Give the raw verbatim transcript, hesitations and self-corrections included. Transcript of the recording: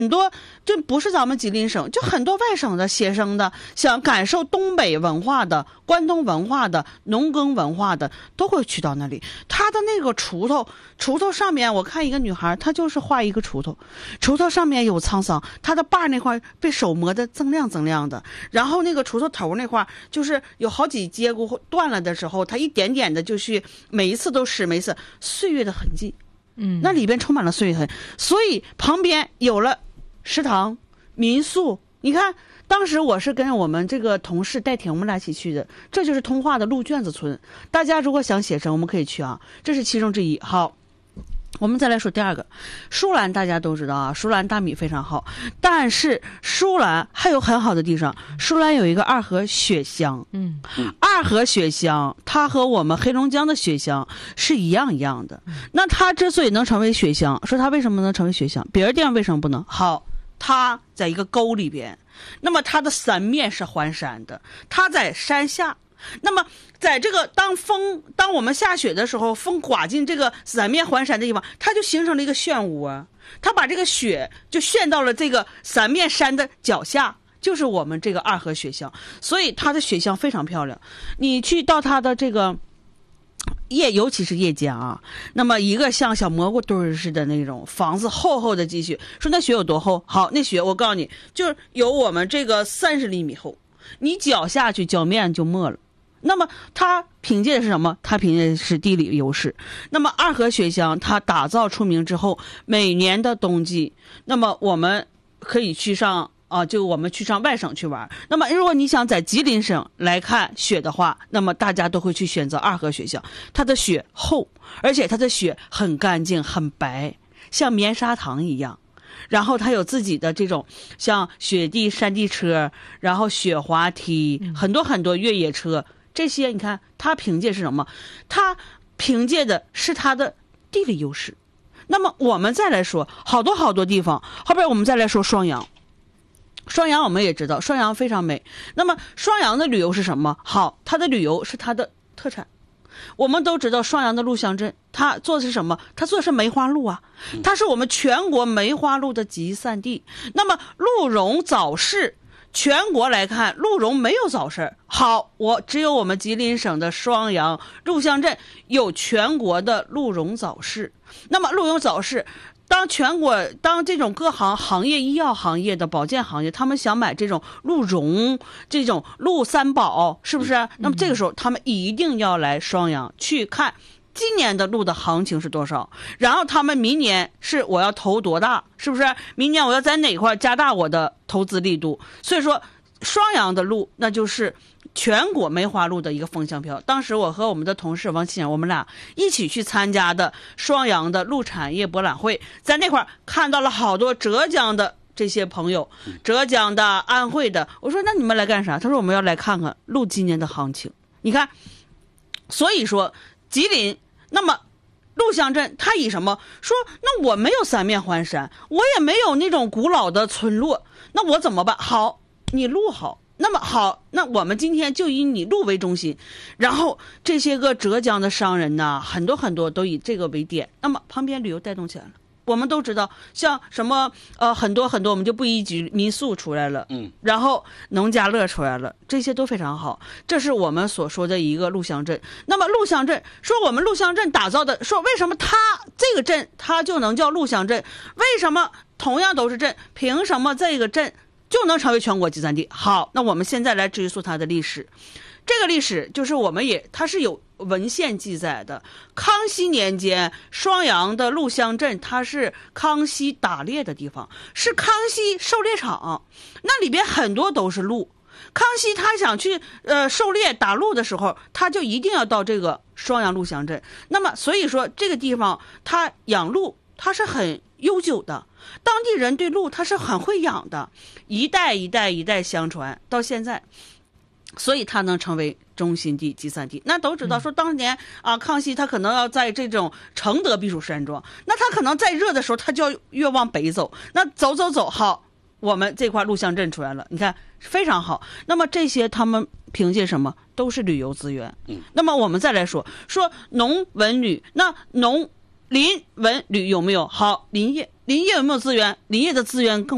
很多就不是咱们吉林省，就很多外省的学生的想感受东北文化的、关东文化的、农耕文化的，都会去到那里。他的那个锄头，锄头上面，我看一个女孩，她就是画一个锄头，锄头上面有沧桑，她的把那块被手磨得锃亮锃亮的，然后那个锄头头那块就是有好几节骨断了的时候，她一点点的就去，每一次都是每一次岁月的痕迹。嗯，那里边充满了岁月痕，所以旁边有了食堂、民宿。你看，当时我是跟我们这个同事戴婷，我们俩一起去的，这就是通化的鹿圈子村。大家如果想写生，我们可以去啊，这是其中之一。好，我们再来说第二个，舒兰大家都知道啊，舒兰大米非常好，但是舒兰还有很好的地方。舒兰有一个二河雪乡，嗯，二河雪乡它和我们黑龙江的雪乡是一样一样的。那它之所以能成为雪乡，说它为什么能成为雪乡，别的地方为什么不能？好，它在一个沟里边，那么它的三面是环山的，它在山下。那么在这个当风当我们下雪的时候，风刮进这个三面环山的地方，它就形成了一个漩涡啊，它把这个雪就旋到了这个三面山的脚下，就是我们这个二河雪乡。所以它的雪乡非常漂亮。你去到它的这个夜，尤其是夜间啊，那么一个像小蘑菇堆似的那种房子，厚厚的积雪，说那雪有多厚？好，那雪我告诉你，就是有我们这个三十厘米厚，你脚下去脚面就没了。那么它凭借的是什么？它凭借的是地理优势。那么二河雪乡它打造出名之后，每年的冬季，那么我们可以去上啊，就我们去上外省去玩。那么如果你想在吉林省来看雪的话，那么大家都会去选择二河雪乡。它的雪厚，而且它的雪很干净很白，像棉砂糖一样。然后它有自己的这种像雪地山地车，然后雪滑梯，很多很多越野车，这些你看它凭借是什么？它凭借的是它的地理优势。那么我们再来说好多好多地方，后边我们再来说双阳。双阳我们也知道，双阳非常美。那么双阳的旅游是什么？好，它的旅游是它的特产。我们都知道双阳的鹿乡镇，它做的是什么？它做的是梅花鹿啊，它是我们全国梅花鹿的集散地。那么鹿茸早市，全国来看，鹿茸没有早市。好，我只有我们吉林省的双阳鹿乡镇有全国的鹿茸早市。那么鹿茸早市，当全国当这种各行行业、医药行业的保健行业，他们想买这种鹿茸、这种鹿三宝，是不是？嗯、那么这个时候，他们一定要来双阳去看今年的鹿的行情是多少，然后他们明年是我要投多大，是不是？明年我要在哪块加大我的投资力度？所以说，双阳的鹿那就是全国梅花鹿的一个风向标。当时我和我们的同事王欣然，我们俩一起去参加的双阳的鹿产业博览会，在那块看到了好多浙江的这些朋友，浙江的、安徽的。我说那你们来干啥？他说我们要来看看鹿今年的行情。你看，所以说吉林，那么鹿乡镇它以什么说？那我没有三面环山，我也没有那种古老的村落，那我怎么办？好，你鹿好。那么好，那我们今天就以你鹿为中心，然后这些个浙江的商人呢，很多很多都以这个为点，那么旁边旅游带动起来了。我们都知道，像什么呃很多很多，我们就不一举，民宿出来了，嗯，然后农家乐出来了，这些都非常好。这是我们所说的一个鹿乡镇。那么鹿乡镇说我们鹿乡镇打造的，说为什么它这个镇它就能叫鹿乡镇？为什么同样都是镇，凭什么这个镇就能成为全国集散地？好，那我们现在来追溯它的历史。这个历史就是我们也它是有文献记载的。康熙年间，双阳的鹿乡镇它是康熙打猎的地方，是康熙狩猎场，那里边很多都是鹿。康熙他想去呃狩猎打鹿的时候，他就一定要到这个双阳鹿乡镇。那么所以说这个地方他养鹿它是很悠久的，当地人对鹿它是很会养的，一代一代一代相传到现在，所以它能成为中心地、集散地。那都知道说当年啊，康熙他可能要在这种承德避暑山庄，那他可能在热的时候他就要越往北走，那走走走，好，我们这块鹿乡镇出来了，你看非常好。那么这些他们凭借什么？都是旅游资源。嗯，那么我们再来说说农文旅，那农林文旅有没有？好，林业林业有没有资源？林业的资源更